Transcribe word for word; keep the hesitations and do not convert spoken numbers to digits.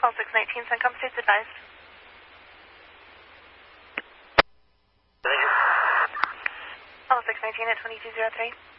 Call six nineteen, Centcom States advised. Thank you. Call six nineteen at twenty-two oh three.